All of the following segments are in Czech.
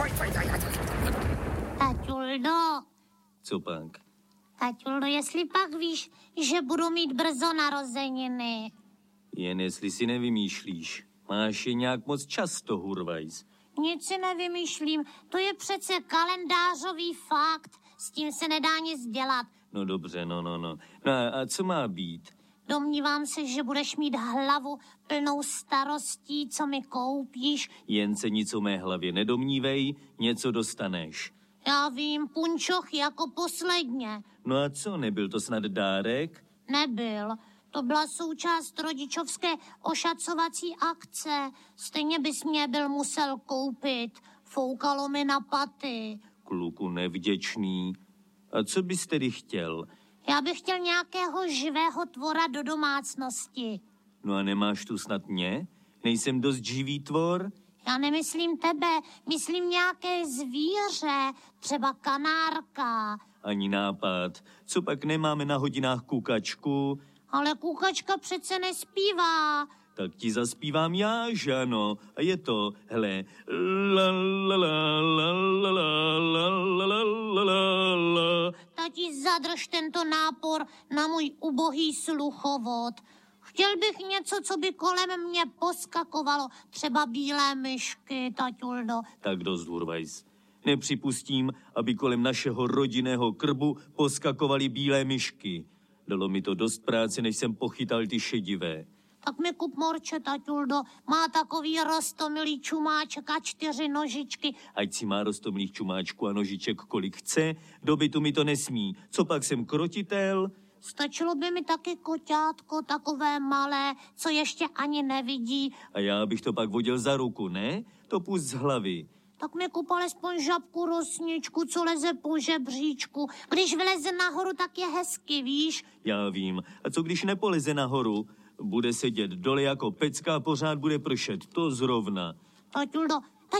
Taťuldo. Co pak? Taťuldo, jestli pak víš, že budu mít brzo narozeniny. Jen jestli si nevymýšlíš. Máš je nějak moc často, Hurvajs. Nic si nevymýšlím, to je přece kalendářový fakt. S tím se nedá nic dělat. No dobře, no. A co má být? Domnívám se, že budeš mít hlavu plnou starostí, co mi koupíš. Jen se nic o mé hlavě nedomnívej, něco dostaneš. Já vím, punčoch jako posledně. No a co, nebyl to snad dárek? Nebyl. To byla součást rodičovské ošacovací akce. Stejně bys mě byl musel koupit. Foukalo mi na paty. Kluku nevděčný. A co bys tedy chtěl? Já bych chtěl nějakého živého tvora do domácnosti. No a nemáš tu snad mě? Nejsem dost živý tvor? Já nemyslím tebe, myslím nějaké zvíře, třeba kanárka. Ani nápad. Co pak nemáme na hodinách kukačku? Ale kukačka přece nespívá. Tak ti zaspívám já, že ano. A je to, hele, la la la la la la la la la la la. Tati, zadrž tento nápor na můj ubohý sluchovod. Chtěl bych něco, co by kolem mě poskakovalo, třeba bílé myšky, taťuldo. Tak dost, Hurvajs. Nepřipustím, aby kolem našeho rodinného krbu poskakovaly bílé myšky. Dalo mi to dost práce, než jsem pochytal ty šedivé. Tak mi kup morče, taťuldo. Má takový roztomilý čumáček a 4 nožičky. Ať si má roztomilých čumáčků a nožiček kolik chce, do bytu mi to nesmí. Co pak jsem krotitel? Stačilo by mi taky koťátko, takové malé, co ještě ani nevidí. A já bych to pak vodil za ruku, ne? To pust z hlavy. Tak mi kup alespoň žabku rosničku, co leze po žebříčku. Když vyleze nahoru, tak je hezky, víš? Já vím. A co když nepoleze nahoru? Bude sedět dole jako pecka a pořád bude pršet. To zrovna. Taťuldo,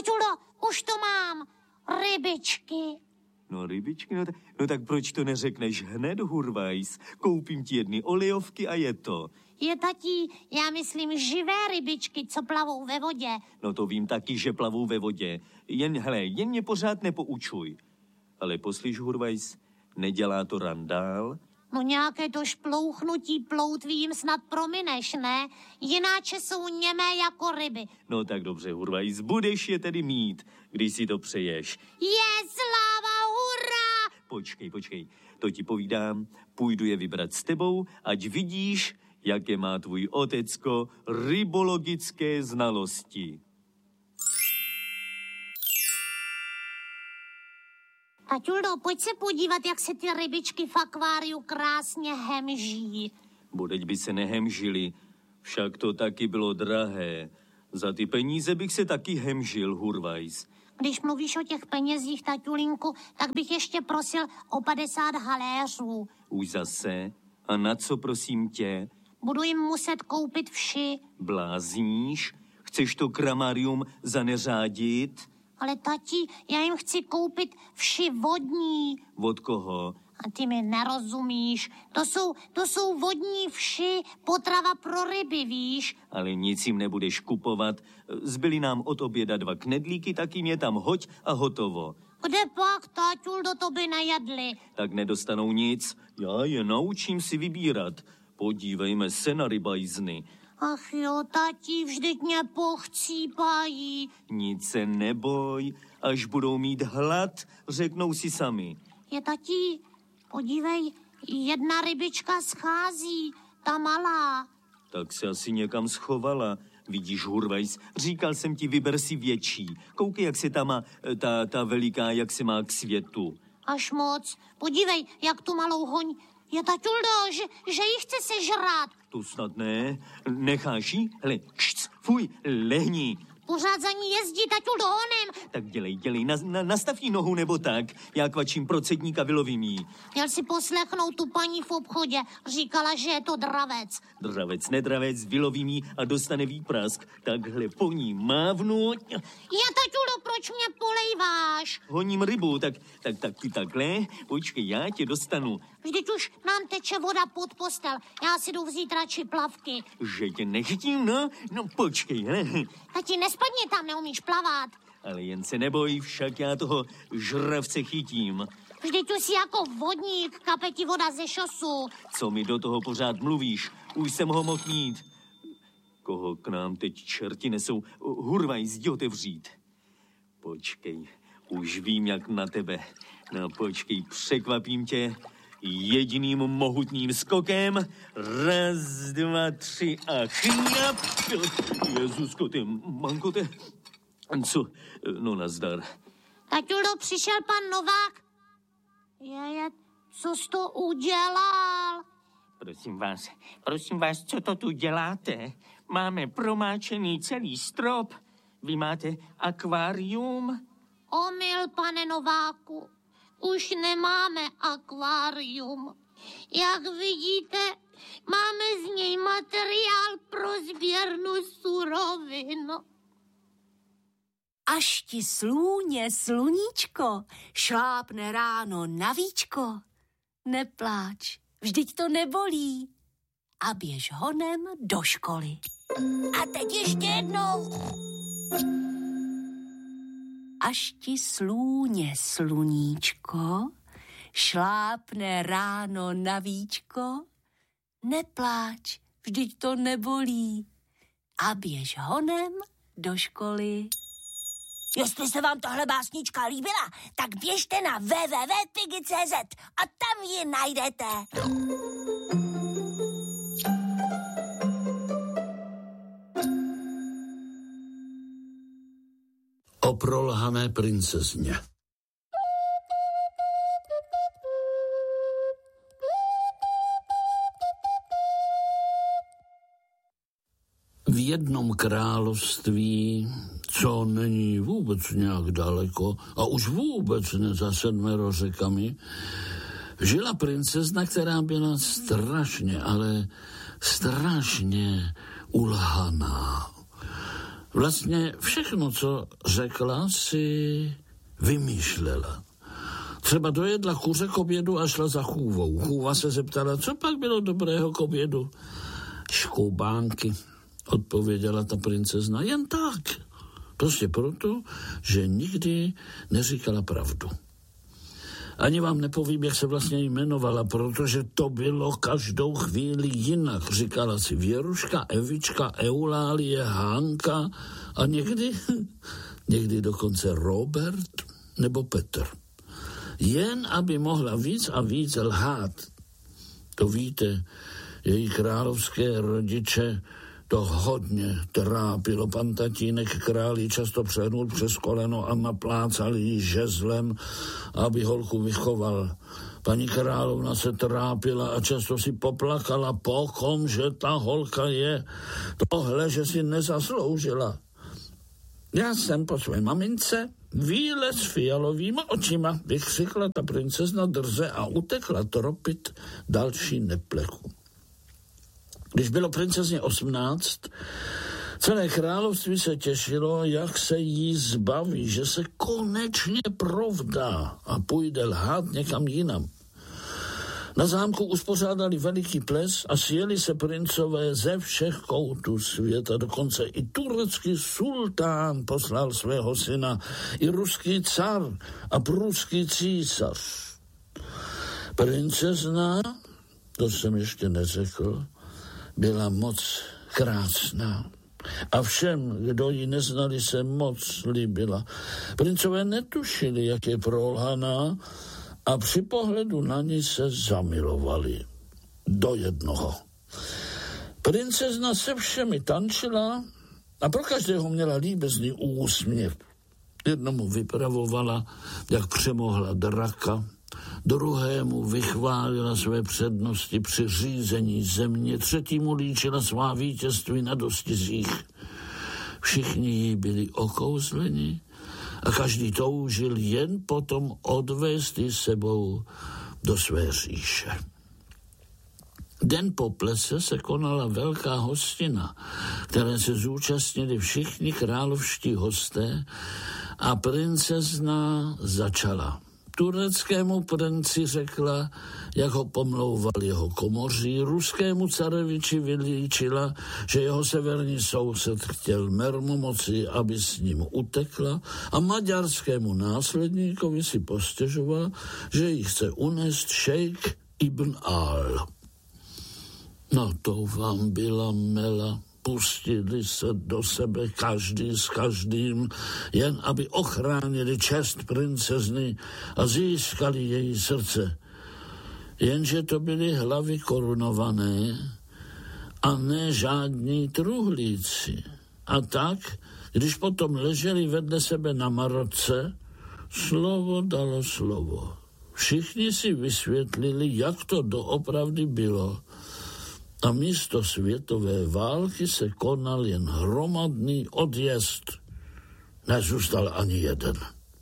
už to mám. Rybičky. No rybičky, no tak proč to neřekneš hned, Hurvajs? Koupím ti 1 olejovky a je to. Je, tatí, já myslím živé rybičky, co plavou ve vodě. No to vím taky, že plavou ve vodě. Jen mě pořád nepoučuj. Ale poslyš, Hurvajs, nedělá to randál? No nějaké to šplouchnutí ploutvím snad promineš, ne? Jináče jsou němé jako ryby. No tak dobře, Hurvajs, budeš je tedy mít, když si to přeješ. Je sláva, hurá! Počkej, to ti povídám, půjdu je vybrat s tebou, ať vidíš, jaké má tvůj otecko rybologické znalosti. Taťuldo, pojď se podívat, jak se ty rybičky v akváriu krásně hemží. Bodeď by se nehemžili, však to taky bylo drahé. Za ty peníze bych se taky hemžil, Hurvajs. Když mluvíš o těch penězích, taťulinku, tak bych ještě prosil o 50 haléřů. Už zase? A na co, prosím tě? Budu jim muset koupit vši. Blázníš? Chceš to kramárium zaneřádit? Ale tati, já jim chci koupit vši vodní. Od koho? A ty mi nerozumíš. To jsou vodní vši, potrava pro ryby, víš? Ale nic jim nebudeš kupovat. Zbyly nám od oběda 2 knedlíky, tak jim je tam hoď a hotovo. Kde pak, taťuldo, to by nejedli? Tak nedostanou nic. Já je naučím si vybírat. Podívejme se na rybajzny. Ach jo, tati, vždyť mě pochcípají. Nic se neboj, až budou mít hlad, řeknou si sami. Je, tati, podívej, 1 rybička schází, ta malá. Tak se asi někam schovala. Vidíš, Hurvajs, říkal jsem ti, vyber si větší. Koukej, jak se ta má, ta veliká, jak se má k světu. Až moc. Podívej, jak tu malou hoň. Je, taťuldo, že ji chce sežrát. To snad ne. Necháš jí? Hele, fuj, lehni. Pořád za ní jezdí, taťuldo, honem. Tak dělej, nastav jí nohu nebo tak. Já kvačím procedníka, vylovím jí. Měl si poslechnout tu paní v obchodě. Říkala, že je to dravec. Dravec, nedravec, vylovím jí a dostane výprask. Takhle po ní mávnu. Je, taťuldo, proč mě polejváš? Honím rybu, tak ty takhle. Počkej, já tě dostanu. Vždyť už nám teče voda pod postel. Já si jdu vzít radši plavky. Že tě nechytím, no počkej, hele. Tati, nespadni tam, neumíš plavat. Ale jen se neboj, však já toho žravce chytím. Vždyť tu jsi jako vodník, kape ti voda ze šosu. Co mi do toho pořád mluvíš? Už jsem ho mohl mít. Koho k nám teď čerti nesou? Hurvaj, zdi otevřít. Počkej, už vím, jak na tebe. No počkej, překvapím tě jediným mohutným skokem. 1, 2, 3 a chňap. Jezusko, ty mankote. Co? No nazdar. Taťulo, přišel pan Novák. Co jsi to udělal? Prosím vás, co to tu děláte? Máme promáčený celý strop. Vy máte akvárium? Omyl, pane Nováku. Už nemáme akvárium. Jak vidíte, máme z něj materiál pro sběrnu surovin. Až ti slůně, sluníčko, šlápne ráno na víčko. Nepláč, vždyť to nebolí. A běž honem do školy. A teď ještě jednou. Až ti slůně, sluníčko, šlápne ráno na víčko. Nepláč, vždyť to nebolí. A běž honem do školy. Jestli se vám tahle básnička líbila, tak běžte na www.piggy.cz a tam ji najdete. O prolhané princezně. V jednom království, co není vůbec nějak daleko a už vůbec ne za 7 řekami, žila princezna, která byla strašně, ale strašně ulhaná. Vlastně všechno, co řekla, si vymýšlela. Třeba dojedla kuře k obědu a šla za chůvou. Chůva se zeptala, co pak bylo dobrého k obědu. Škoubánky, odpověděla ta princezna, jen tak. Prostě proto, že nikdy neříkala pravdu. Ani vám nepovím, jak se vlastně jmenovala, protože to bylo každou chvíli jinak. Říkala si Věruška, Evička, Eulálie, Hanka a někdy dokonce Robert nebo Petr. Jen aby mohla víc a víc lhát. To víte, její královské rodiče to hodně trápilo. Pan tatínek králi často přehnul přes koleno a naplácal jí žezlem, aby holku vychoval. Paní královna se trápila a často si poplakala, po kom, že ta holka je. Tohle, že si nezasloužila. Já jsem po své mamince víle s fialovýma očima, vykřikla ta princezna drze a utekla tropit další neplechu. Když bylo princezně 18, celé království se těšilo, jak se jí zbaví, že se konečně provdá a půjde lhát někam jinam. Na zámku uspořádali veliký ples a sjeli se princové ze všech koutů světa. Dokonce i turecký sultán poslal svého syna, i ruský car a pruský císař. Princezna, to jsem ještě neřekl, byla moc krásná a všem, kdo ji neznali, se moc líbila. Princové netušili, jak je prolhaná a při pohledu na ní se zamilovali do jednoho. Princezna se všemi tančila a pro každého měla líbezný úsměv. Jednomu vypravovala, jak přemohla draka, druhému vychválila své přednosti při řízení země, třetímu líčila svá vítězství na dostizích. Všichni jí byli okouzleni a každý toužil jen potom odvést ji sebou do své říše. Den po plese se konala velká hostina, které se zúčastnili všichni královští hosté a princezna začala. Tureckému princi řekla, jak ho pomlouval jeho komoří, ruskému careviči vylíčila, že jeho severní soused chtěl mermomoci, aby s ním utekla, a maďarskému následníkovi si postěžoval, že ji chce unést šejk Ibn Al. No to vám byla mela. Pustili se do sebe každý s každým, jen aby ochránili čest princezny a získali její srdce. Jenže to byly hlavy korunované a ne žádní truhlíci. A tak, když potom leželi vedle sebe na marotce, slovo dalo slovo. Všichni si vysvětlili, jak to doopravdy bylo. A místo světové války se konal jen hromadný odjezd. Nezůstal ani jeden.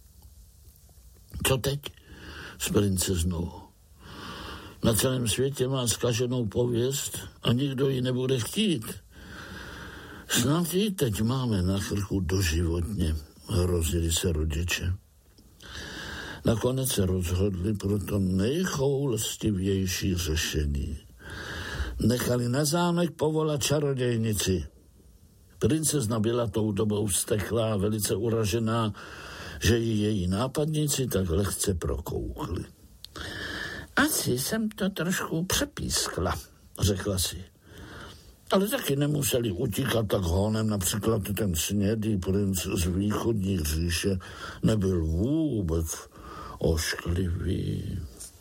Co teď s princeznou? Na celém světě má zkaženou pověst a nikdo ji nebude chtít. Snad ji teď máme na krku doživotně, hrozili se rodiče. Nakonec se rozhodli pro to nejchoulostivější řešení. Nechali na zámek povolat čarodějnici. Princezna byla tou dobou vzteklá a velice uražená, že ji její nápadníci tak lehce prokoukli. Asi jsem to trošku přepískla, řekla si. Ale taky nemuseli utíkat tak honem, například ten snědý princ z východní říše nebyl vůbec ošklivý.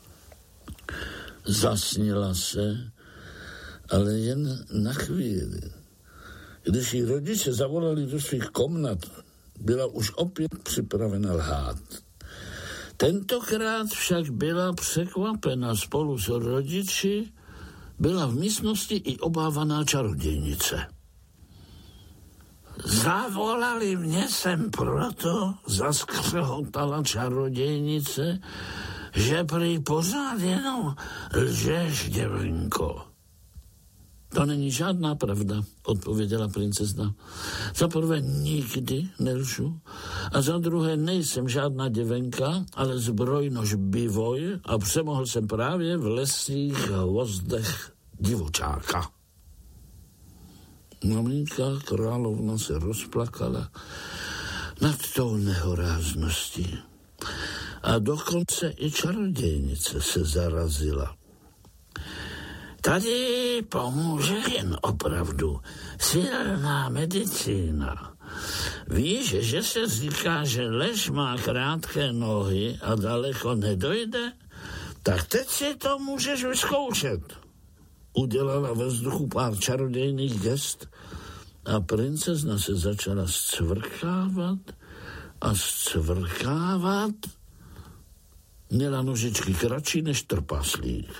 Zasnila se, ale jen na chvíli. Když jí rodiče zavolali do svých komnat, byla už opět připravena lhát. Tentokrát však byla překvapena spolu s rodiči, byla v místnosti i obávaná čarodějnice. Zavolali mě sem proto, zaskřehotala čarodějnice, že prý pořád jenom lžeš, děvenko. To není žádná pravda, odpověděla princezna. Za prvé nikdy nelžu a za druhé nejsem žádná děvenka, ale zbrojnož bivoj a přemohl jsem právě v lesních hvozdech divočáka. Maminka královna se rozplakala nad tou nehorázností a dokonce i čarodějnice se zarazila. Tady pomůže jen opravdu silná medicína. Víš, že se říká, že lež má krátké nohy a daleko nedojde? Tak teď si to můžeš vyzkoušet. Udělala ve vzduchu pár čarodějných gest a princezna se začala zcvrkávat a zcvrkávat. Měla nožičky kratší než trpaslík.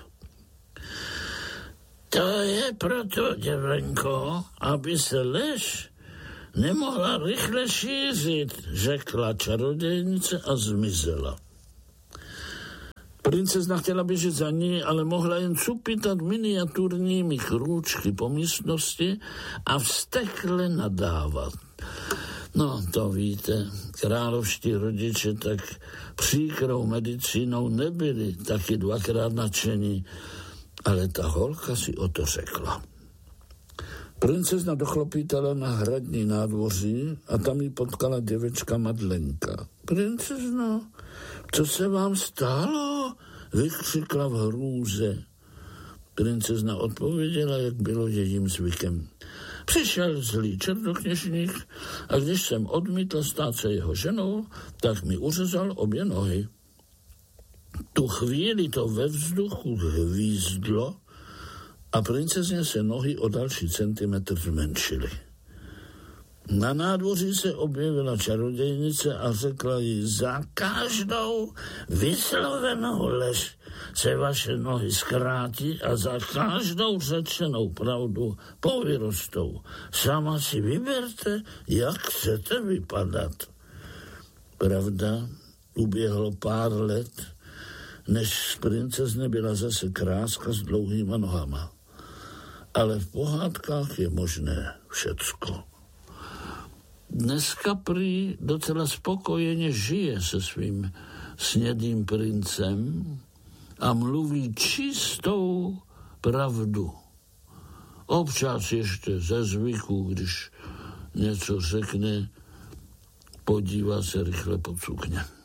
To je proto, děvenko, aby se lež nemohla rychle šířit, řekla čarodějnice a zmizela. Princezna chtěla běžet za ní, ale mohla jen cupitat miniaturními krůčky po místnosti a vztekle nadávat. No, to víte, královští rodiče tak příkrou medicínou nebyli taky dvakrát nadšení, ale ta holka si o to řekla. Princezna dochlopítala na hradní nádvoří a tam ji potkala děvečka Madlenka. Princezno, co se vám stalo? Vykřikla v hrůze. Princezna odpověděla, jak bylo jejím zvykem. Přišel zlý černokněžník a když jsem odmítl stát se jeho ženou, tak mi uřezal obě nohy. Tu chvíli to ve vzduchu hvízdlo a princezně se nohy o další centimetr zmenšily. Na nádvoří se objevila čarodějnice a řekla jí, za každou vyslovenou lež se vaše nohy zkrátí a za každou řečenou pravdu povyrostou. Sama si vyberte, jak chcete vypadat. Pravda, uběhlo pár let, než z princezny byla zase kráska s dlouhýma nohama. Ale v pohádkách je možné všecko. dneska prý docela spokojeně žije se svým snědým princem a mluví čistou pravdu. Občas ještě ze zvyku, když něco řekne, podívá se rychle pod sukně.